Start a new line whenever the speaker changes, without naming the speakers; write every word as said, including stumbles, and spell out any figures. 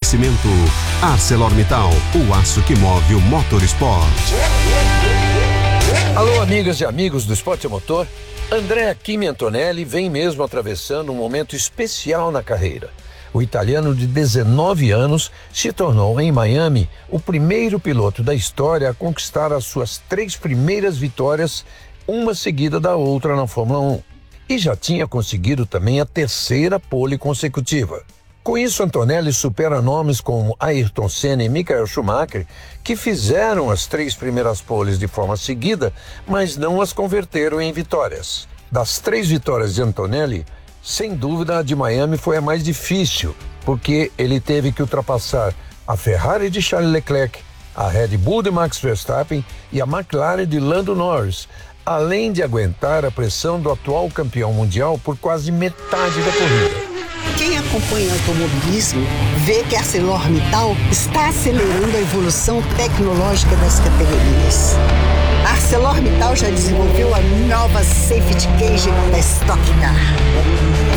Oferecimento ArcelorMittal, o aço que move o motorsport.
Alô, amigas e amigos do Esporte a Motor. Andrea Kimi Antonelli vem mesmo atravessando um momento especial na carreira. O italiano de dezenove anos se tornou, em Miami, o primeiro piloto da história a conquistar as suas três primeiras vitórias, uma seguida da outra na Fórmula um. E já tinha conseguido também a terceira pole consecutiva. Com isso, Antonelli supera nomes como Ayrton Senna e Michael Schumacher, que fizeram as três primeiras poles de forma seguida, mas não as converteram em vitórias. Das três vitórias de Antonelli, sem dúvida a de Miami foi a mais difícil, porque ele teve que ultrapassar a Ferrari de Charles Leclerc, a Red Bull de Max Verstappen e a McLaren de Lando Norris, além de aguentar a pressão do atual campeão mundial por quase metade da corrida.
Quem acompanha o automobilismo vê que a ArcelorMittal está acelerando a evolução tecnológica das categorias. A ArcelorMittal já desenvolveu a nova Safety Cage da Stock Car.